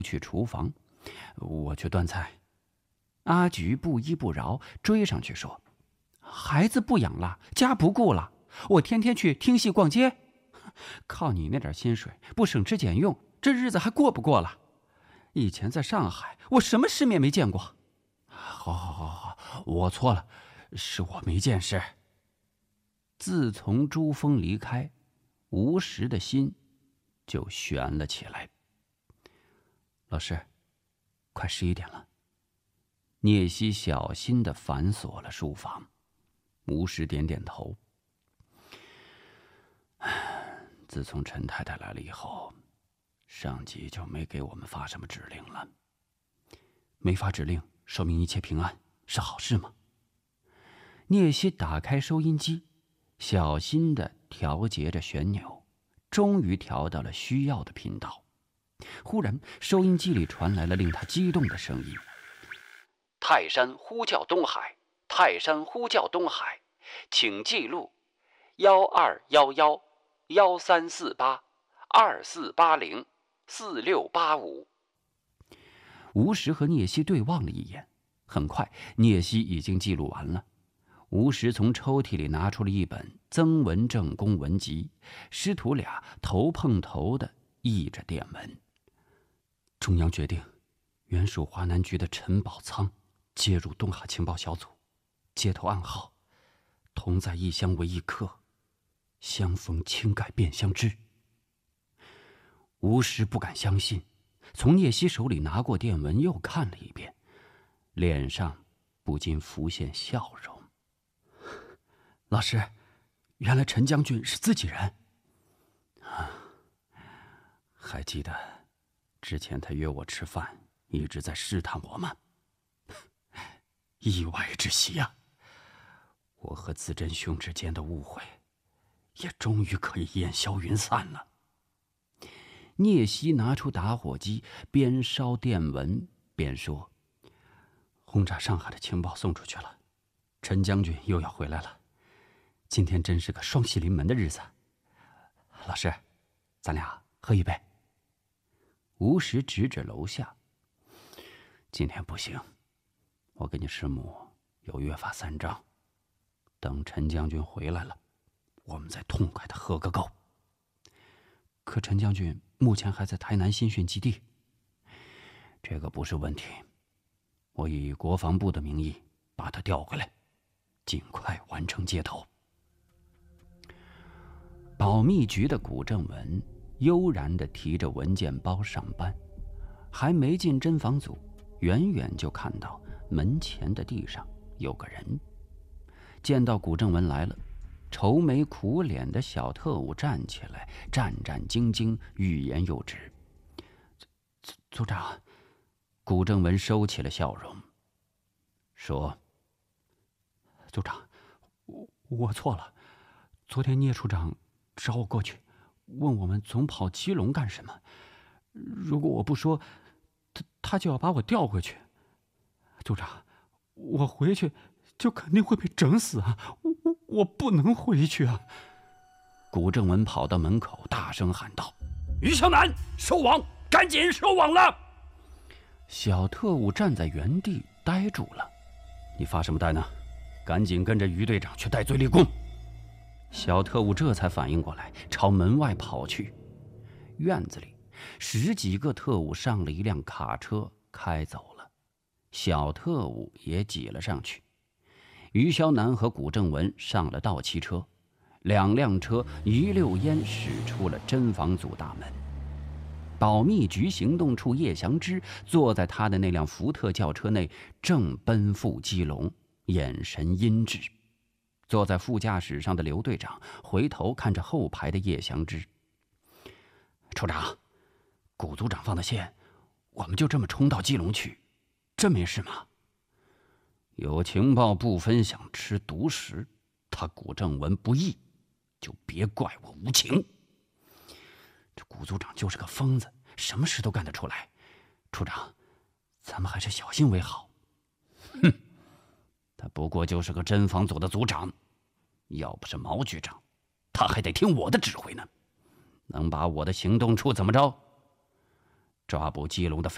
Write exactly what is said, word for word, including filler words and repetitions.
去厨房，我去端菜。阿菊不依不饶，追上去说：“孩子不养了，家不顾了，我天天去听戏逛街，靠你那点薪水，不省吃俭用，这日子还过不过了？以前在上海，我什么世面没见过。”好好好好，我错了，是我没见识。自从朱峰离开，吴石的心就悬了起来。老师，快十一点了。聂西小心地反锁了书房。吴石点点头。自从陈太太来了以后，上级就没给我们发什么指令了。没发指令，说明一切平安，是好事吗？聂西打开收音机，小心地调节着旋钮，终于调到了需要的频道。忽然，收音机里传来了令他激动的声音：“泰山呼叫东海，泰山呼叫东海，请记录幺二幺幺幺三四八二四八零四六八五。”吴石和聂西对望了一眼，很快，聂西已经记录完了。吴石从抽屉里拿出了一本《曾文正公文集》，师徒俩头碰头的译着电文。中央决定，原属华南局的陈宝仓接入东海情报小组，接头暗号：同在异乡为异客，相逢轻改变相知。吴石不敢相信，从聂西手里拿过电文，又看了一遍，脸上不禁浮现笑容。老师，原来陈将军是自己人啊！还记得之前他约我吃饭，一直在试探我吗？意外之喜呀！我和自珍兄之间的误会，也终于可以烟消云散了。聂西拿出打火机，边烧电文边说：“轰炸上海的情报送出去了，陈将军又要回来了。今天真是个双喜临门的日子。老师，咱俩喝一杯。”吴石指指楼下：“今天不行，我跟你师母有约法三章，等陈将军回来了，我们再痛快的喝个够。可陈将军目前还在台南新训基地。这个不是问题，我以国防部的名义把他调回来，尽快完成接头。”保密局的古正文悠然地提着文件包上班，还没进侦防组，远远就看到门前的地上有个人。见到古正文来了，愁眉苦脸的小特务站起来，战战兢兢，欲言又止。组组长，古正文收起了笑容，说：“组长，我我错了。昨天聂处长找我过去，问我们总跑基隆干什么？如果我不说，他他就要把我调回去。组长，我回去就肯定会被整死啊！我我我不能回去啊！”古正文跑到门口，大声喊道：“于小南，收网，赶紧收网了！”小特务站在原地呆住了。“你发什么呆呢？赶紧跟着于队长去戴罪立功！”小特务这才反应过来，朝门外跑去。院子里，十几个特务上了一辆卡车，开走了。小特务也挤了上去。于肖南和古正文上了道奇车，两辆车一溜烟驶出了侦防组大门。保密局行动处叶祥之坐在他的那辆福特轿车内，正奔赴基隆，眼神阴鸷。坐在副驾驶上的刘队长回头看着后排的叶祥之：“处长，古组长放的线，我们就这么冲到基隆去，真没事吗？”“有情报不分享，吃独食。他古正文不义，就别怪我无情。这古组长就是个疯子，什么事都干得出来。处长，咱们还是小心为好。”“哼，他不过就是个侦防组的组长，要不是毛局长，他还得听我的指挥呢。能把我的行动处怎么着？抓捕基隆的匪